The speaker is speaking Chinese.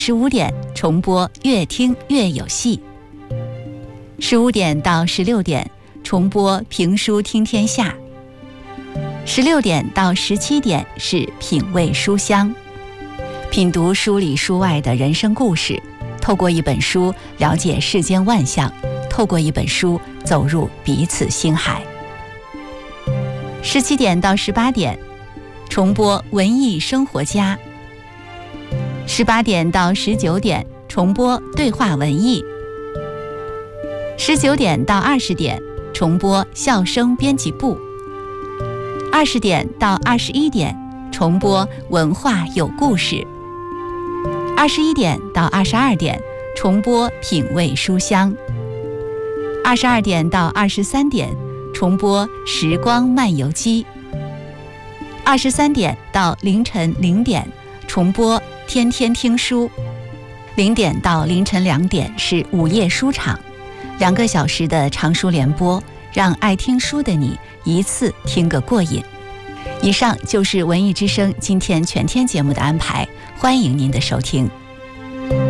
15点重播越听越有戏，15点到16点重播评书听天下，16点到17点是品味书香，品读书里书外的人生故事，透过一本书了解世间万象，透过一本书走入彼此心海。17点到18点重播文艺生活家，18点到19点重播对话文艺，19点到20点重播笑声编辑部，20点到21点重播文化有故事，21点到22点重播品味书香，22点到23点重播时光漫游记，23点到凌晨0点重播天天听书，0点到凌晨2点是午夜书场，2个小时的长书联播，让爱听书的你一次听个过瘾。以上就是文艺之声今天全天节目的安排，欢迎您的收听。